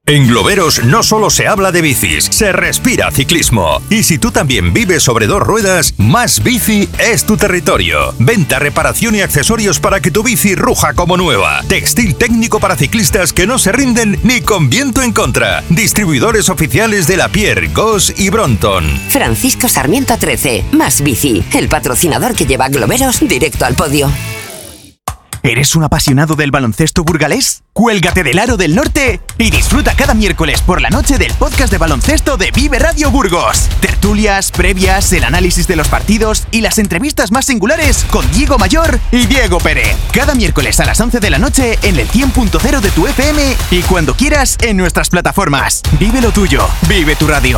En Globeros no solo se habla de bicis, se respira ciclismo. Y si tú también vives sobre dos ruedas, Más Bici es tu territorio. Venta, reparación y accesorios para que tu bici ruja como nueva. Textil técnico para ciclistas que no se rinden ni con viento en contra. Distribuidores oficiales de Lapierre, Goss y Brompton. Francisco Sarmiento 13, Más Bici, el patrocinador que lleva a Globeros directo al podio. ¿Eres un apasionado del baloncesto burgalés? Cuélgate del Aro del Norte y disfruta cada miércoles por la noche del podcast de baloncesto de Vive Radio Burgos. Tertulias, previas, el análisis de los partidos y las entrevistas más singulares con Diego Mayor y Diego Pérez. Cada miércoles a las 11 de la noche en el 100.0 de tu FM y cuando quieras en nuestras plataformas. Vive lo tuyo, vive tu radio.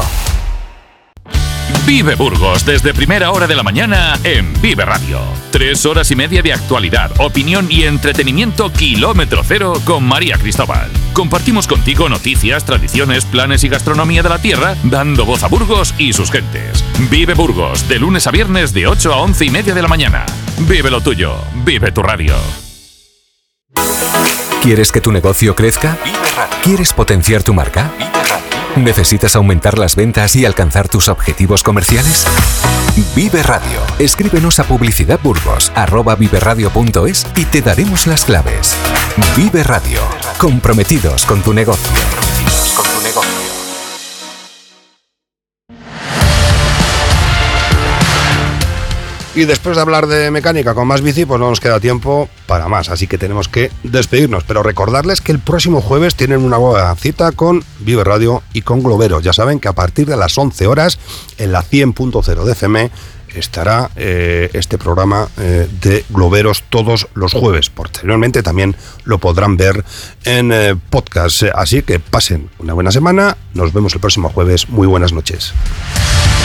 Vive Burgos desde primera hora de la mañana en Vive Radio. 3 horas y media de actualidad, opinión y entretenimiento kilómetro cero con María Cristóbal. Compartimos contigo noticias, tradiciones, planes y gastronomía de la tierra, dando voz a Burgos y sus gentes. Vive Burgos, de lunes a viernes de 8 a 11 y media de la mañana. Vive lo tuyo, vive tu radio. ¿Quieres que tu negocio crezca? ¿Quieres potenciar tu marca? ¿Necesitas aumentar las ventas y alcanzar tus objetivos comerciales? Vive Radio. Escríbenos a publicidadburgos@viveradio.es y te daremos las claves. Vive Radio. Comprometidos con tu negocio. Y después de hablar de mecánica con Más Bici, pues no nos queda tiempo para más, así que tenemos que despedirnos. Pero recordarles que el próximo jueves tienen una nueva cita con Vive Radio y con Globeros. Ya saben que a partir de las 11 horas, en la 100.0 de FM, estará este programa de Globeros todos los jueves. Posteriormente también lo podrán ver en podcast. Así que pasen una buena semana. Nos vemos el próximo jueves. Muy buenas noches.